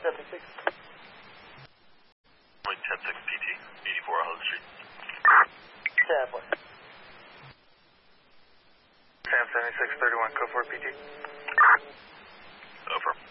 76. Like 10-6 PT, 84 Holland Street. Sam, what? Sam 76, 31, code 4 PT. Over.